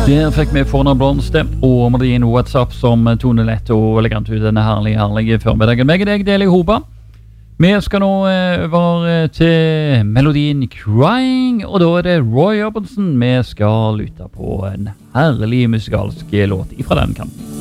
Der fikk vi Forna Blomster og Marine WhatsApp som toner lett og elegant ut denne herlige formiddagen. Meg og deg deler i hopa. Vi skal nå over til melodien Crying, og da det Roy Orbison vi skal lytte på en herlig musikalsk låt ifra den kanten.